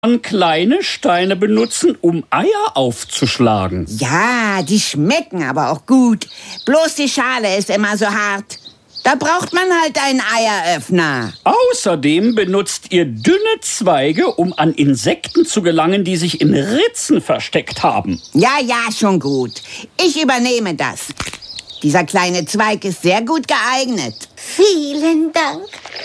kleine Steine benutzen, um Eier aufzuschlagen. Ja, die schmecken aber auch gut. Bloß die Schale ist immer so hart. Da braucht man halt einen Eieröffner. Außerdem benutzt ihr dünne Zweige, um an Insekten zu gelangen, die sich in Ritzen versteckt haben. Ja, schon gut. Ich übernehme das. Dieser kleine Zweig ist sehr gut geeignet. Vielen Dank.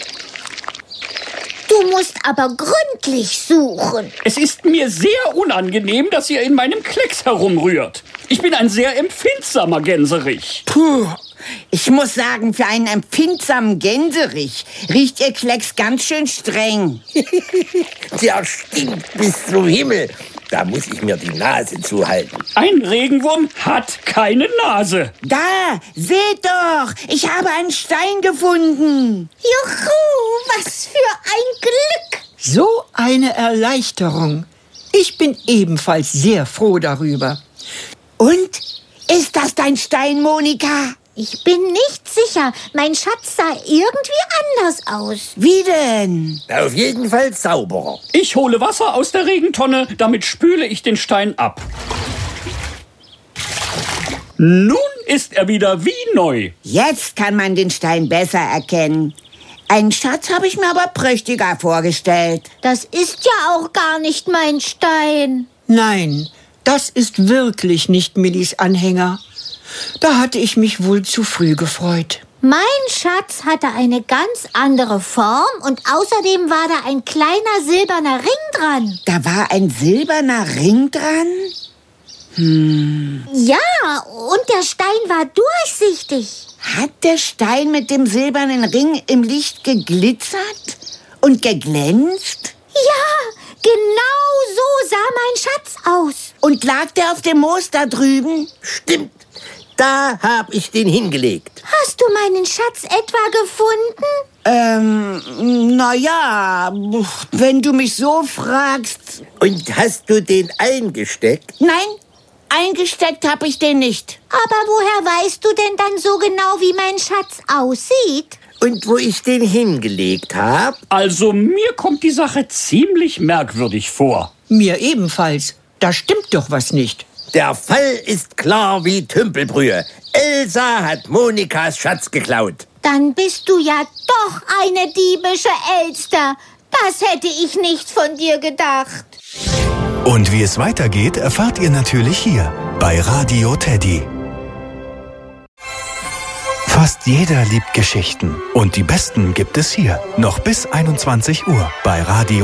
Du musst aber gründlich suchen. Es ist mir sehr unangenehm, dass ihr in meinem Klecks herumrührt. Ich bin ein sehr empfindsamer Gänserich. Puh, ich muss sagen, für einen empfindsamen Gänserich riecht ihr Klecks ganz schön streng. Der stinkt bis zum Himmel. Da muss ich mir die Nase zuhalten. Ein Regenwurm hat keine Nase. Da, seht doch, ich habe einen Stein gefunden. Juhu, was für ein Glück. So eine Erleichterung. Ich bin ebenfalls sehr froh darüber. Und? Ist das dein Stein, Monika? Ich bin nicht sicher. Mein Schatz sah irgendwie anders aus. Wie denn? Auf jeden Fall sauberer. Ich hole Wasser aus der Regentonne, damit spüle ich den Stein ab. Nun ist er wieder wie neu. Jetzt kann man den Stein besser erkennen. Einen Schatz habe ich mir aber prächtiger vorgestellt. Das ist ja auch gar nicht mein Stein. Nein, das ist wirklich nicht Millis Anhänger. Da hatte ich mich wohl zu früh gefreut. Mein Schatz hatte eine ganz andere Form und außerdem war da ein kleiner silberner Ring dran. Da war ein silberner Ring dran? Ja, und der Stein war durchsichtig. Hat der Stein mit dem silbernen Ring im Licht geglitzert und geglänzt? Ja, genau so sah mein Schatz aus. Und lag der auf dem Moos da drüben? Stimmt. Da hab ich den hingelegt. Hast du meinen Schatz etwa gefunden? Naja, wenn du mich so fragst. Und hast du den eingesteckt? Nein, eingesteckt habe ich den nicht. Aber woher weißt du denn dann so genau, wie mein Schatz aussieht? Und wo ich den hingelegt habe? Also mir kommt die Sache ziemlich merkwürdig vor. Mir ebenfalls. Da stimmt doch was nicht. Der Fall ist klar wie Tümpelbrühe. Elsa hat Monikas Schatz geklaut. Dann bist du ja doch eine diebische Elster. Das hätte ich nicht von dir gedacht. Und wie es weitergeht, erfahrt ihr natürlich hier bei Radio Teddy. Fast jeder liebt Geschichten. Und die besten gibt es hier. Noch bis 21 Uhr bei Radio